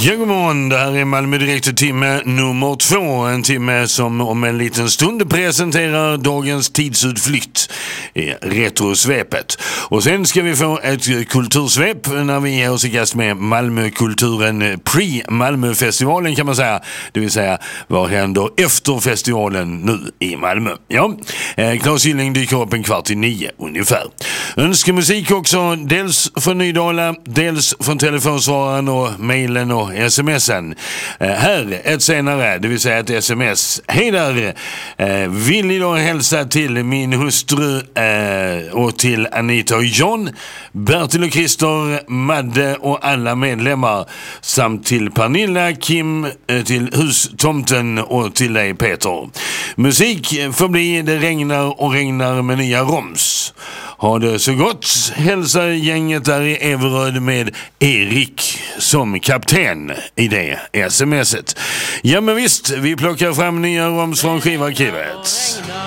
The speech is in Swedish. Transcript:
Ja, god morgon. Det här är Malmö Direkt timme nummer 2. En timme som om en liten stund presenterar dagens tidsutflykt i Retrosvepet. Och sen ska vi få ett kultursvep när vi ger oss i kast med Malmökulturen pre-Malmöfestivalen kan man säga. Det vill säga, vad händer efter festivalen nu i Malmö? Ja, Claes Gylling dyker upp 8:45 ungefär. Önskemusik också, dels från Nydala, dels från telefonsvararen och mejlen och sms'en. Här ett senare, det vill säga ett sms. Hej där, vill ni då hälsa till min hustru och till Anita och John, Bertil och Christer, Madde och alla medlemmar, samt till Pernilla, Kim, till hustomten och till dig Peter. Musik får bli Det regnar och regnar med nya Roms. Ha det så gott. Hälsa gänget där i Everöd med Erik som kapten i det smset. Ja men visst, vi plockar fram nya Roms från skivarkivet.